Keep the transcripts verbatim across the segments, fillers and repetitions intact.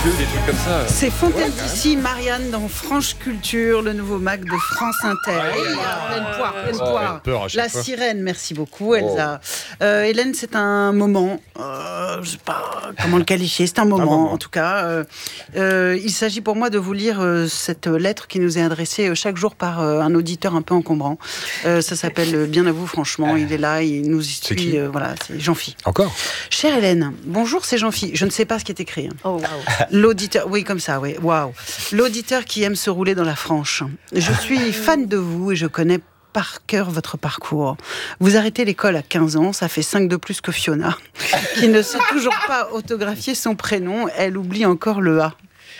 Dieu, des trucs comme ça. C'est Fontaine d'ici, Marianne dans France Culture, le nouveau Mac de France Inter. Ouais, Et là, pleine poire, pleine Oh, poire. peur à chaque La fois. sirène, merci beaucoup, Elsa. Euh, Hélène, c'est un moment, euh, je sais pas comment le qualifier, c'est un moment, moment. en tout cas. Euh, euh, il s'agit pour moi de vous lire euh, cette lettre qui nous est adressée euh, chaque jour par euh, un auditeur un peu encombrant. Euh, ça s'appelle euh, Bien à vous, franchement. Il est là, il nous y C'est suit. qui euh, voilà, c'est Jean-Phi. Encore? Chère Hélène, bonjour, c'est Jean-Phi. Je ne sais pas ce qui est écrit. hein. Oh, waouh. L'auditeur, oui, comme ça, oui, waouh. L'auditeur qui aime se rouler dans la franche. Je suis fan de vous et je connais par cœur votre parcours. Vous arrêtez l'école à quinze ans, ça fait cinq de plus que Fiona, qui ne sait toujours pas autographier son prénom, elle oublie encore le A.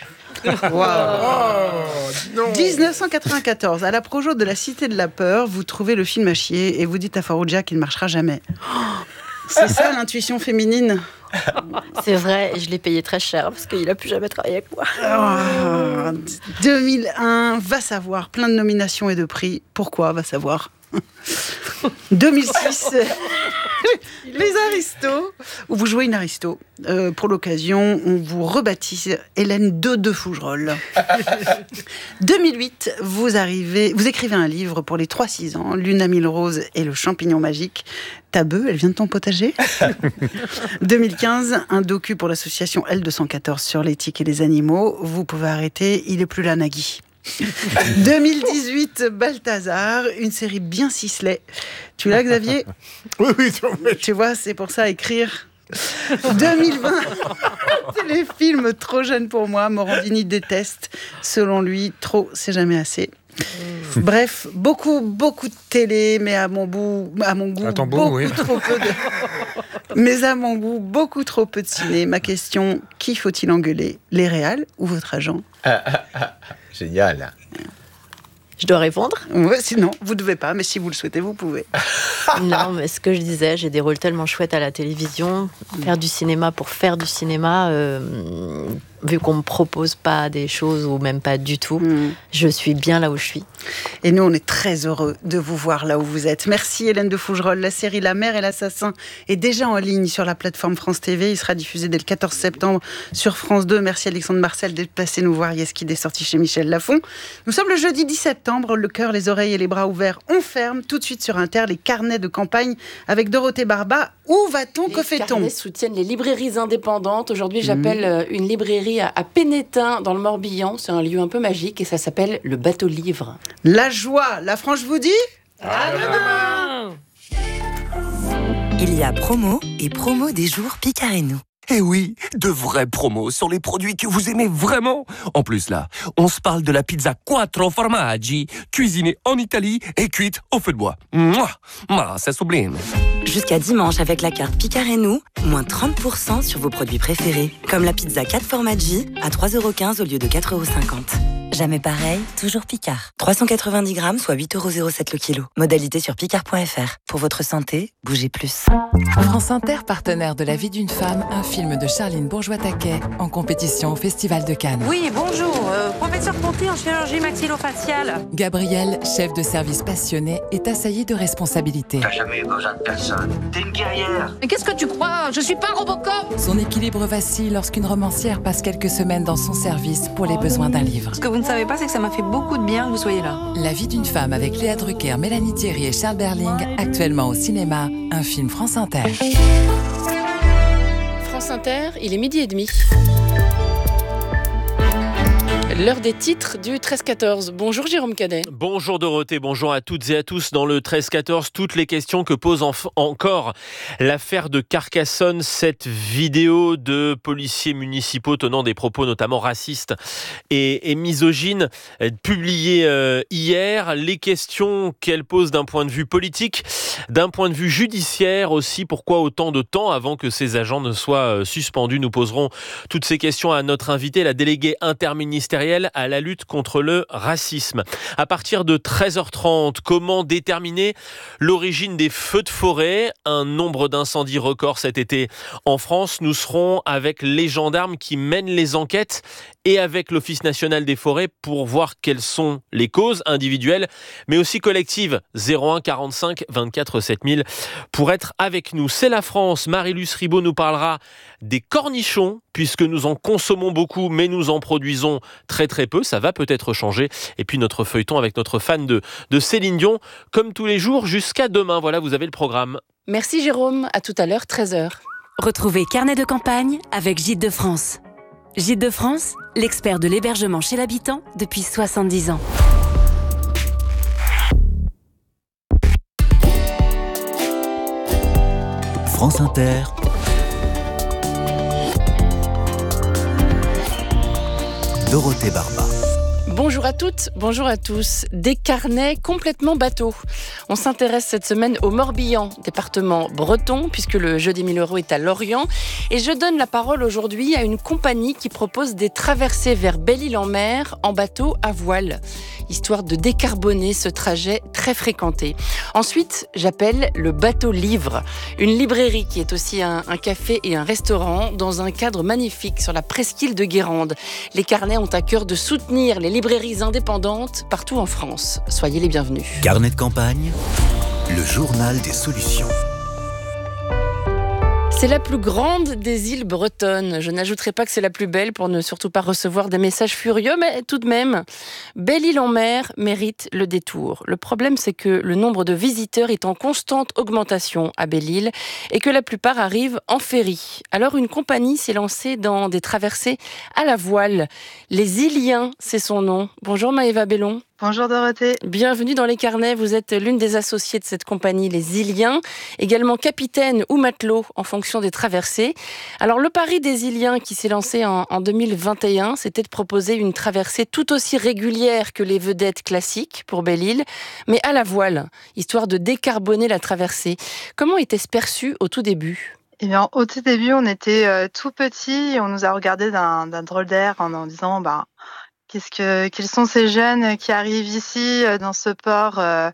Wow. dix-neuf cent quatre-vingt-quatorze, à la Projo de la Cité de la Peur, vous trouvez le film à chier et vous dites à Farouja qu'il ne marchera jamais. Oh, c'est ça l'intuition féminine. C'est vrai, et je l'ai payé très cher parce qu'il a plus jamais travaillé avec moi. Oh, deux mille un, va savoir, plein de nominations et de prix. Pourquoi, va savoir. deux mille six, les aristos, où vous jouez une aristo. Euh, pour l'occasion, on vous rebaptise Hélène de de Fougerolles. deux mille huit, vous arrivez, vous écrivez un livre pour les trois six ans, Lune à mille roses et le champignon magique. Ta bœuf, elle vient de ton potager. deux mille quinze, un docu pour l'association L deux cent quatorze sur l'éthique et les animaux. Vous pouvez arrêter, il est plus là, Nagui. deux mille dix-huit, Balthazar, une série bien ciselée. Tu l'as, Xavier? Oui, oui, Tu vois, c'est pour ça, écrire. deux mille vingt, téléfilm trop jeune pour moi, Morandini déteste. Selon lui, trop, c'est jamais assez. Bref, beaucoup, beaucoup de télé, mais à mon goût, à mon goût, À ton goût, beaucoup oui. trop peu de... Mais à mon goût, beaucoup trop peu de ciné. Ma question, qui faut-il engueuler? Les réals ou votre agent? Génial. Je dois répondre? Ouais, sinon, vous ne devez pas, mais si vous le souhaitez, vous pouvez. Non, mais ce que je disais, j'ai des rôles tellement chouettes à la télévision. Faire du cinéma pour faire du cinéma, euh, vu qu'on me propose pas des choses ou même pas du tout, Mm. je suis bien là où je suis. Et nous, on est très heureux de vous voir là où vous êtes. Merci Hélène de Fougerolles. La série La Mère et l'Assassin est déjà en ligne sur la plateforme France T V. Il sera diffusé dès le quatorze septembre sur France deux. Merci Alexandre Marcel d'être passé nous voir. Yeski est sorti chez Michel Lafon. Nous sommes le jeudi dix septembre. Le cœur, les oreilles et les bras ouverts. On ferme tout de suite sur Inter les carnets de campagne avec Dorothée Barba. Où va-t-on? Que Les fait-on? carnets soutiennent les librairies indépendantes. Aujourd'hui, j'appelle euh, une librairie à, à Pénétin, dans le Morbihan. C'est un lieu un peu magique et ça s'appelle le Bateau Livre. La joie, la franche vous dit? Il y a promo et promo des jours Picard et nous. Eh oui, de vraies promos sur les produits que vous aimez vraiment. En plus là, on se parle de la pizza quattro formaggi, cuisinée en Italie et cuite au feu de bois. Mouah, ah, c'est sublime. Jusqu'à dimanche avec la carte Picard et nous, moins trente pour cent sur vos produits préférés. Comme la pizza quatre formaggi à trois euros quinze au lieu de quatre euros cinquante. Jamais pareil, toujours Picard. trois cent quatre-vingt-dix grammes, soit huit euros zéro sept le kilo. Modalité sur picard point f r. Pour votre santé, bougez plus. France Inter, partenaire de La vie d'une femme, un film de Charline Bourgeois-Taquet, en compétition au Festival de Cannes. Oui, bonjour, euh, professeur Ponty en chirurgie maxillofaciale. Gabriel, chef de service passionné, est assailli de responsabilités. T'as jamais eu besoin de personne. T'es une guerrière. Mais qu'est-ce que tu crois? Je suis pas Robocop. Son équilibre vacille lorsqu'une romancière passe quelques semaines dans son service pour les besoins d'un livre. Ce que vous ne savez pas, c'est que ça m'a fait beaucoup de bien que vous soyez là. La vie d'une femme avec Léa Drucker, Mélanie Thierry et Charles Berling, actuellement au cinéma, un film France Inter. France Inter, il est midi et demi. L'heure des titres du treize quatorze. Bonjour Jérôme Cadet. Bonjour Dorothée, bonjour à toutes et à tous. Dans le treize quatorze, toutes les questions que pose enf- encore l'affaire de Carcassonne, cette vidéo de policiers municipaux tenant des propos notamment racistes et, et misogynes, euh, publiée euh, hier. Les questions qu'elle pose d'un point de vue politique, d'un point de vue judiciaire aussi. Pourquoi autant de temps avant que ces agents ne soient euh, suspendus? Nous poserons toutes ces questions à notre invitée, la déléguée interministérielle à la lutte contre le racisme. À partir de treize heures trente, comment déterminer l'origine des feux de forêt? Un nombre d'incendies record cet été en France. Nous serons avec les gendarmes qui mènent les enquêtes et avec l'Office national des forêts pour voir quelles sont les causes individuelles, mais aussi collectives. zéro un quarante-cinq vingt-quatre sept mille pour être avec nous. C'est la France. Marie-Luce Ribaud nous parlera des cornichons, puisque nous en consommons beaucoup, mais nous en produisons très très peu. Ça va peut-être changer. Et puis notre feuilleton avec notre fan de, de Céline Dion, comme tous les jours, jusqu'à demain. Voilà, vous avez le programme. Merci Jérôme, à tout à l'heure, treize heures. Retrouvez Carnet de campagne avec Gîtes de France. Gîtes de France, l'expert de l'hébergement chez l'habitant depuis soixante-dix ans. France Inter. Dorothée Barba. Bonjour à toutes, bonjour à tous. Des carnets complètement bateaux. On s'intéresse cette semaine au Morbihan, département breton, puisque le jeu des mille euros est à Lorient. Et je donne la parole aujourd'hui à une compagnie qui propose des traversées vers Belle-Île-en-Mer en bateau à voile, histoire de décarboner ce trajet très fréquenté. Ensuite, j'appelle le bateau livre, une librairie qui est aussi un, un café et un restaurant dans un cadre magnifique sur la presqu'île de Guérande. Les carnets ont à cœur de soutenir les librairies indépendantes partout en France. Soyez les bienvenus. Carnet de campagne, le journal des solutions. C'est la plus grande des îles bretonnes. Je n'ajouterai pas que c'est la plus belle pour ne surtout pas recevoir des messages furieux, mais tout de même, Belle-Île-en-Mer mérite le détour. Le problème, c'est que le nombre de visiteurs est en constante augmentation à Belle-Île et que la plupart arrivent en ferry. Alors une compagnie s'est lancée dans des traversées à la voile. Les Iliens, c'est son nom. Bonjour Maëva Bellon. Bonjour Dorothée. Bienvenue dans les carnets. Vous êtes l'une des associées de cette compagnie, les Iliens, également capitaine ou matelot en fonction des traversées. Alors le pari des Iliens qui s'est lancé en, en deux mille vingt et un, c'était de proposer une traversée tout aussi régulière que les vedettes classiques pour Belle-Île, mais à la voile, histoire de décarboner la traversée. Comment était-ce perçu au tout début ? Eh bien, au tout début, on était euh, tout petits et on nous a regardé d'un, d'un drôle d'air en, en disant... bah. Qu'est-ce que, quels sont ces jeunes qui arrivent ici dans ce port euh,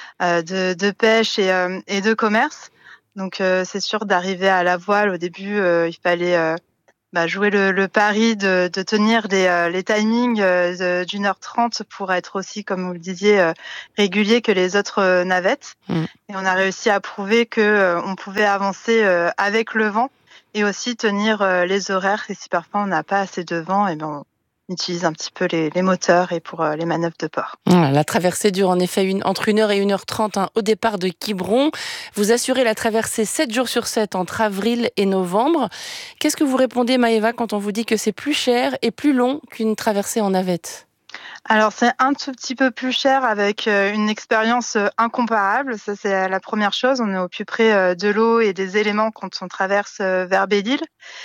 de, de pêche et, euh, et de commerce. Donc euh, c'est sûr d'arriver à la voile. Au début, euh, il fallait euh, bah, jouer le, le pari de, de tenir les, euh, les timings euh, d'une heure trente pour être aussi, comme vous le disiez, euh, régulier que les autres euh, navettes. Mmh. Et on a réussi à prouver que euh, on pouvait avancer euh, avec le vent et aussi tenir euh, les horaires. Et si parfois on n'a pas assez de vent, et ben on On utilise un petit peu les, les moteurs et pour euh, les manœuvres de port. La traversée dure en effet une, entre une heure et une heure trente hein, au départ de Quiberon. Vous assurez la traversée sept jours sur sept entre avril et novembre. Qu'est-ce que vous répondez Maëva quand on vous dit que c'est plus cher et plus long qu'une traversée en navette ? Alors c'est un tout petit peu plus cher avec une expérience incomparable, ça c'est la première chose, on est au plus près de l'eau et des éléments quand on traverse vers Belle-Île.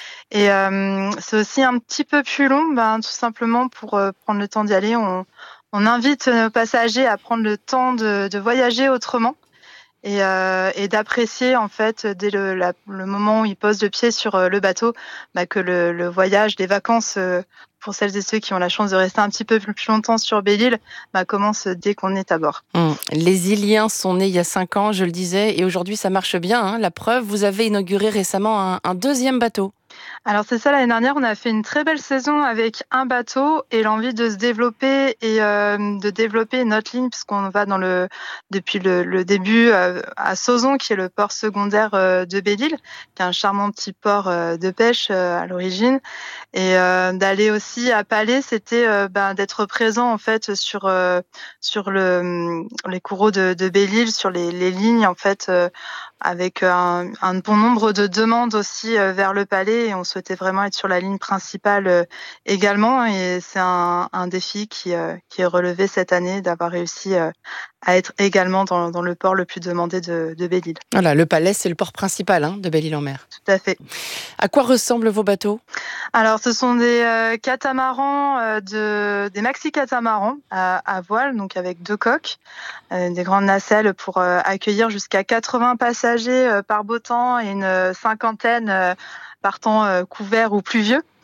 Et euh, c'est aussi un petit peu plus long, ben, tout simplement pour euh, prendre le temps d'y aller, on, on invite nos passagers à prendre le temps de, de voyager autrement et, euh, et d'apprécier en fait dès le, la, le moment où ils posent le pied sur le bateau, bah, que le, le voyage, les vacances euh, pour celles et ceux qui ont la chance de rester un petit peu plus longtemps sur Belle-Île, bah, commence dès qu'on est à bord. Mmh. Les Iliens sont nés il y a cinq ans, je le disais, et aujourd'hui ça marche bien. Hein. La preuve, vous avez inauguré récemment un, un deuxième bateau. Alors c'est ça, l'année dernière, on a fait une très belle saison avec un bateau et l'envie de se développer et euh, de développer notre ligne puisqu'on va dans le depuis le, le début euh, à Sauzon, qui est le port secondaire euh, de Belle-Île, qui est un charmant petit port euh, de pêche euh, à l'origine, et euh, d'aller aussi à Palais, c'était euh, ben, d'être présent en fait sur euh, sur le les courreaux de, de Belle-Île, sur les, les lignes en fait. Euh, avec un, un bon nombre de demandes aussi euh, vers le Palais, et on souhaitait vraiment être sur la ligne principale euh, également, et c'est un, un défi qui, euh, qui est relevé cette année d'avoir réussi euh, à être également dans, dans le port le plus demandé de, de Belle-Île. Voilà, le Palais, c'est le port principal hein, de Belle-Île-en-Mer. Tout à fait. À quoi ressemblent vos bateaux ? Alors, ce sont des euh, catamarans, euh, de, des maxi-catamarans à, à voile, donc avec deux coques, euh, des grandes nacelles pour euh, accueillir jusqu'à quatre-vingts passagers euh, par beau temps et une cinquantaine euh, par temps euh, couvert ou pluvieux.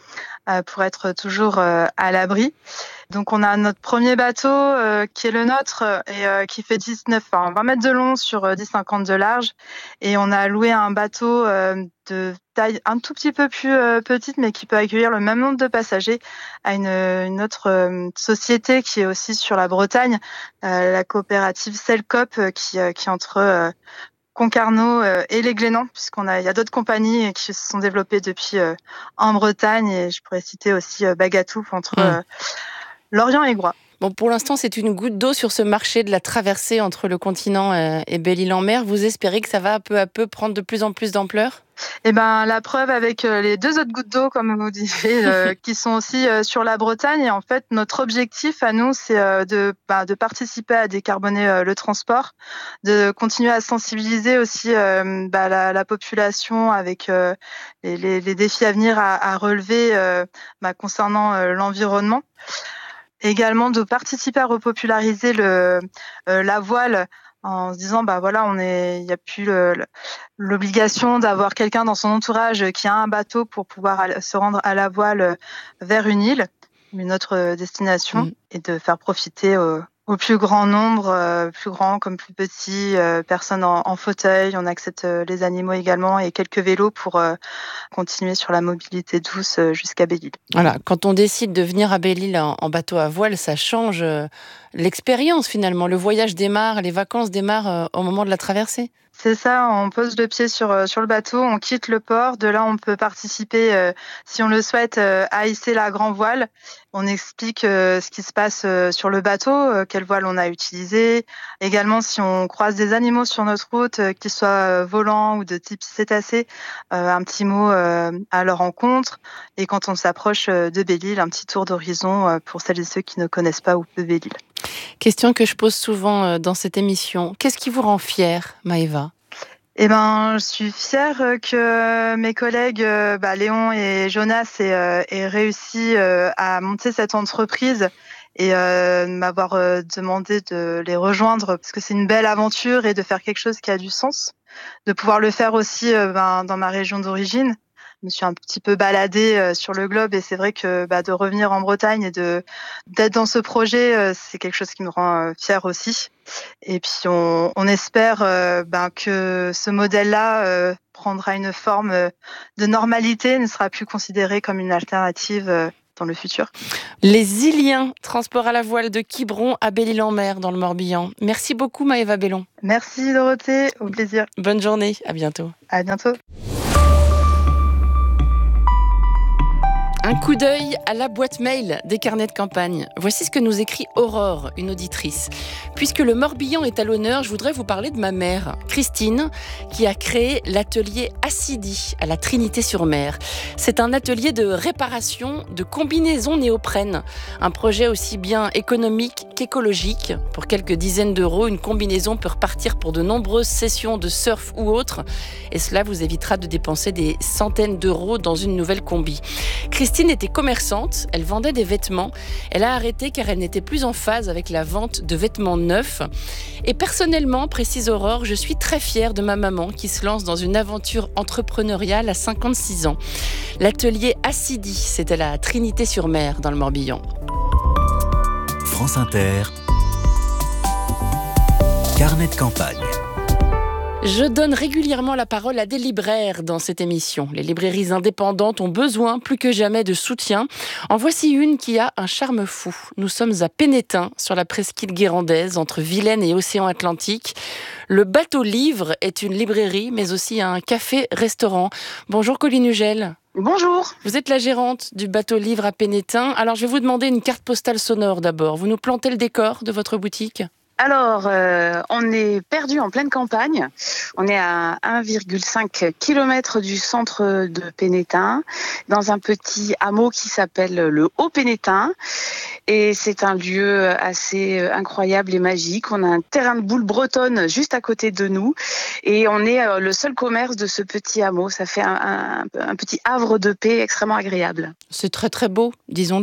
euh, pour être toujours euh, à l'abri. Donc on a notre premier bateau euh, qui est le nôtre et euh, qui fait dix-neuf, enfin, vingt mètres de long sur euh, dix cinquante de large. Et on a loué un bateau euh, de taille un tout petit peu plus euh, petite, mais qui peut accueillir le même nombre de passagers à une, une autre euh, société qui est aussi sur la Bretagne, euh, la coopérative Selcop, euh, qui, euh, qui est entre euh, Concarneau euh, et les Glénans, puisqu'on a, il y a d'autres compagnies qui se sont développées depuis euh, en Bretagne, et je pourrais citer aussi euh, Bagatouf entre euh, Lorient et Groix. Bon, pour l'instant, c'est une goutte d'eau sur ce marché de la traversée entre le continent et Belle-Île-en-Mer. Vous espérez que ça va peu à peu prendre de plus en plus d'ampleur ? Eh ben, la preuve avec les deux autres gouttes d'eau, comme vous disiez, euh, qui sont aussi euh, sur la Bretagne. Et en fait, notre objectif à nous, c'est euh, de, bah, de participer à décarboner euh, le transport, de continuer à sensibiliser aussi euh, bah, la, la population avec euh, les, les, les défis à venir à, à relever euh, bah, concernant euh, l'environnement. Également de participer à repopulariser le, euh, la voile en se disant bah voilà, on est, il n'y a plus le, l'obligation d'avoir quelqu'un dans son entourage qui a un bateau pour pouvoir aller, se rendre à la voile vers une île, une autre destination, mmh. et de faire profiter euh, au plus grand nombre, euh, plus grand comme plus petit, euh, personnes en, en fauteuil. On accepte euh, les animaux également et quelques vélos pour euh, continuer sur la mobilité douce euh, jusqu'à Belle-Île. Voilà, quand on décide de venir à Belle-Île en, en bateau à voile, ça change euh, l'expérience finalement. Le voyage démarre, les vacances démarrent euh, au moment de la traversée. C'est ça, on pose le pied sur, sur le bateau, on quitte le port. De là, on peut participer, euh, si on le souhaite, euh, à hisser la grand voile. On explique euh, ce qui se passe euh, sur le bateau, euh, quelle voile on a utilisée. Également, si on croise des animaux sur notre route, euh, qu'ils soient euh, volants ou de type cétacé, euh, un petit mot euh, à leur rencontre. Et quand on s'approche euh, de Belle-Île, un petit tour d'horizon euh, pour celles et ceux qui ne connaissent pas où peut Belle-Île. Question que je pose souvent dans cette émission. Qu'est-ce qui vous rend fière, Maëva ? Eh ben, je suis fière que mes collègues, bah, Léon et Jonas, aient, euh, aient réussi euh, à monter cette entreprise et euh, m'avoir euh, demandé de les rejoindre parce que c'est une belle aventure et de faire quelque chose qui a du sens. De pouvoir le faire aussi euh, ben, dans ma région d'origine. Je me suis un petit peu baladée euh, sur le globe et c'est vrai que bah, de revenir en Bretagne et de d'être dans ce projet, euh, c'est quelque chose qui me rend euh, fière aussi. Et puis on, on espère euh, bah, que ce modèle-là euh, prendra une forme euh, de normalité, ne sera plus considéré comme une alternative euh, dans le futur. Les Iliens, transport à la voile de Quiberon à Belle-Île-en-Mer dans le Morbihan. Merci beaucoup Maëva Bellon. Merci Dorothée, au plaisir. Bonne journée, à bientôt. À bientôt. Un coup d'œil à la boîte mail des carnets de campagne. Voici ce que nous écrit Aurore, une auditrice. Puisque le Morbihan est à l'honneur, je voudrais vous parler de ma mère, Christine, qui a créé l'atelier Acidi à la Trinité-sur-Mer. C'est un atelier de réparation de combinaisons néoprène. Un projet aussi bien économique qu'écologique. Pour quelques dizaines d'euros, une combinaison peut repartir pour de nombreuses sessions de surf ou autres. Et cela vous évitera de dépenser des centaines d'euros dans une nouvelle combi. Christine Christine était commerçante, elle vendait des vêtements. Elle a arrêté car elle n'était plus en phase avec la vente de vêtements neufs. Et personnellement, précise Aurore, je suis très fière de ma maman qui se lance dans une aventure entrepreneuriale à cinquante-six ans. L'atelier Acidi, c'est à la Trinité-sur-Mer dans le Morbihan. France Inter, carnet de campagne. Je donne régulièrement la parole à des libraires dans cette émission. Les librairies indépendantes ont besoin plus que jamais de soutien. En voici une qui a un charme fou. Nous sommes à Pénétin, sur la presqu'île guérandaise, entre Vilaine et Océan Atlantique. Le Bateau Livre est une librairie, mais aussi un café-restaurant. Bonjour Colline Hugel. Bonjour. Vous êtes la gérante du Bateau Livre à Pénétin. Alors je vais vous demander une carte postale sonore d'abord. Vous nous plantez le décor de votre boutique ? Alors, euh, on est perdu en pleine campagne. On est à un virgule cinq kilomètres du centre de Pénétin, dans un petit hameau qui s'appelle le Haut-Pénétin. Et c'est un lieu assez incroyable et magique. On a un terrain de boules bretonnes juste à côté de nous. Et on est le seul commerce de ce petit hameau. Ça fait un, un, un petit havre de paix extrêmement agréable. C'est très très beau, disons-le.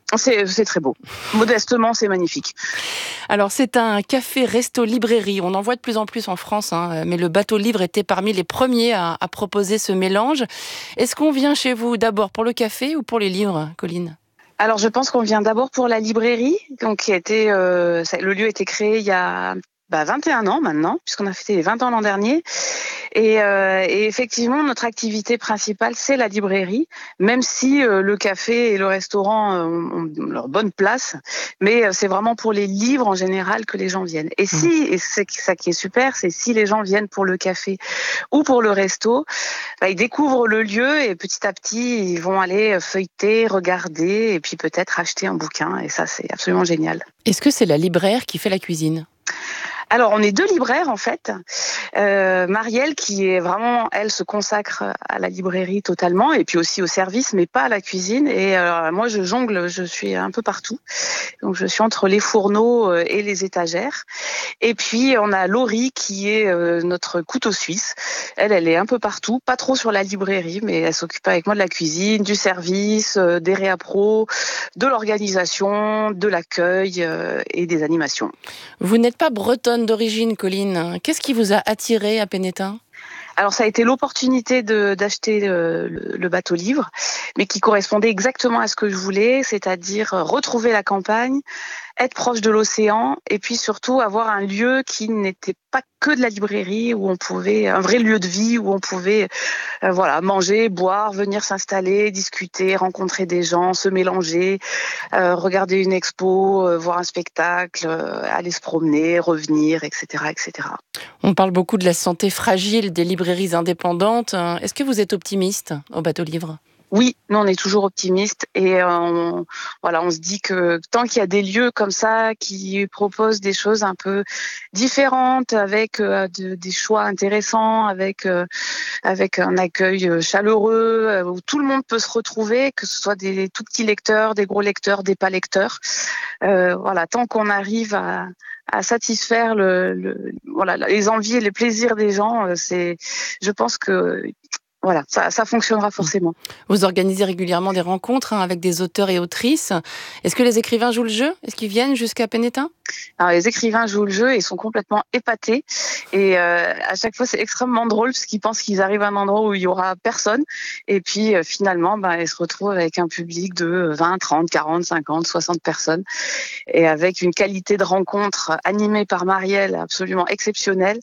C'est, c'est très beau. Modestement, c'est magnifique. Alors, c'est un café-resto-librairie. On en voit de plus en plus en France, hein, mais le bateau livre était parmi les premiers à, à proposer ce mélange. Est-ce qu'on vient chez vous d'abord pour le café ou pour les livres, Colline ? Alors, je pense qu'on vient d'abord pour la librairie, donc qui a été, euh, le lieu a été créé il y a bah, vingt et un ans maintenant, puisqu'on a fêté les vingt ans l'an dernier. Et, euh, et effectivement, notre activité principale, c'est la librairie, même si euh, le café et le restaurant euh, ont, ont leur bonne place. Mais euh, c'est vraiment pour les livres en général que les gens viennent. Et si, et c'est ça qui est super, c'est si les gens viennent pour le café ou pour le resto, bah, ils découvrent le lieu et petit à petit, ils vont aller feuilleter, regarder et puis peut-être acheter un bouquin. Et ça, c'est absolument génial. Est-ce que c'est la libraire qui fait la cuisine ? Alors, on est deux libraires, en fait. Euh, Marielle, qui est vraiment, elle, se consacre à la librairie totalement, et puis aussi au service, mais pas à la cuisine. Et euh, moi, je jongle, je suis un peu partout. Donc, je suis entre les fourneaux et les étagères. Et puis, on a Laurie, qui est euh, notre couteau suisse. Elle, elle est un peu partout, pas trop sur la librairie, mais elle s'occupe avec moi de la cuisine, du service, euh, des réappros, de l'organisation, de l'accueil euh, et des animations. Vous n'êtes pas bretonne d'origine, Colline. Qu'est-ce qui vous a attiré à Pénétin ? Alors, ça a été l'opportunité de, d'acheter le, le bateau livre, mais qui correspondait exactement à ce que je voulais, c'est-à-dire retrouver la campagne, être proche de l'océan, et puis surtout avoir un lieu qui n'était pas que de la librairie, où on pouvait, un vrai lieu de vie, où on pouvait, euh, voilà, manger, boire, venir s'installer, discuter, rencontrer des gens, se mélanger, euh, regarder une expo, euh, voir un spectacle, euh, aller se promener, revenir, et cetera, et cetera. On parle beaucoup de la santé fragile des librairies indépendantes. Est-ce que vous êtes optimiste au bateau livre ? Oui, nous on est toujours optimistes et on, voilà, on se dit que tant qu'il y a des lieux comme ça qui proposent des choses un peu différentes, avec euh, de, des choix intéressants, avec euh, avec un accueil chaleureux euh, où tout le monde peut se retrouver, que ce soit des tout petits lecteurs, des gros lecteurs, des pas lecteurs. Euh, voilà, tant qu'on arrive à à satisfaire le, le voilà les envies et les plaisirs des gens, c'est, je pense que voilà, ça, ça fonctionnera forcément. Vous organisez régulièrement des rencontres hein, avec des auteurs et autrices. Est-ce que les écrivains jouent le jeu ? Est-ce qu'ils viennent jusqu'à Pénétin ? Alors, les écrivains jouent le jeu et sont complètement épatés. Et euh, à chaque fois, c'est extrêmement drôle parce qu'ils pensent qu'ils arrivent à un endroit où il y aura personne. Et puis, euh, finalement, bah, ils se retrouvent avec un public de vingt, trente, quarante, cinquante, soixante personnes. Et avec une qualité de rencontre animée par Marielle absolument exceptionnelle.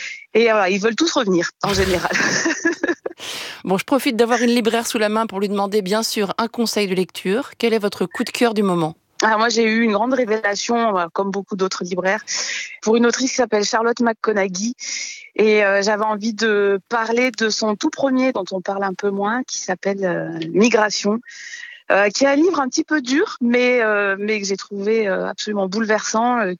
Et euh, ils veulent tous revenir, en général. Bon, je profite d'avoir une libraire sous la main pour lui demander, bien sûr, un conseil de lecture. Quel est votre coup de cœur du moment ? Alors moi, j'ai eu une grande révélation, comme beaucoup d'autres libraires, pour une autrice qui s'appelle Charlotte McConaghy. Et euh, j'avais envie de parler de son tout premier, dont on parle un peu moins, qui s'appelle euh, Migration. Euh, qui est un livre un petit peu dur, mais euh, mais que j'ai trouvé euh, absolument bouleversant, euh,